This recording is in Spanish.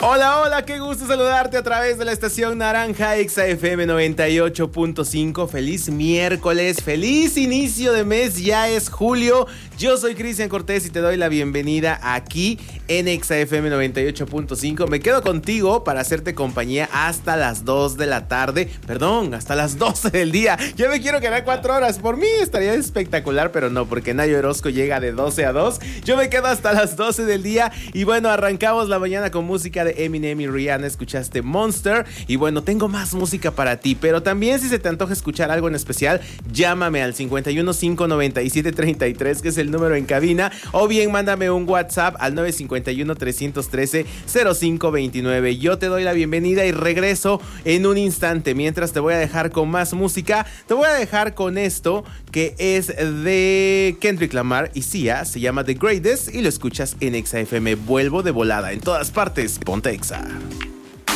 Hola, hola, qué gusto saludarte a través de la estación Naranja XFM 98.5. Feliz miércoles, feliz inicio de mes, ya es julio. Yo soy Cristian Cortés y te doy la bienvenida aquí en XFM 98.5. Me quedo contigo para hacerte compañía hasta las 2 de la tarde. Perdón, hasta las 12 del día. Yo me quiero quedar 4 horas. Por mí estaría espectacular, pero no, porque Nayo Orozco llega de 12 a 2. Yo me quedo hasta las 12 del día. Y bueno, arrancamos la mañana con música de Eminem y Rihanna. Escuchaste Monster. Y bueno, tengo más música para ti. Pero también, si se te antoja escuchar algo en especial, llámame al 5159733, que es el número en cabina, o bien mándame un WhatsApp al 951-313-0529. Yo te doy la bienvenida y regreso en un instante. Mientras te voy a dejar con más música, te voy a dejar con esto que es de Kendrick Lamar y Sia, se llama The Greatest y lo escuchas en Exa FM. Vuelvo de volada en todas partes. Ponte Exa.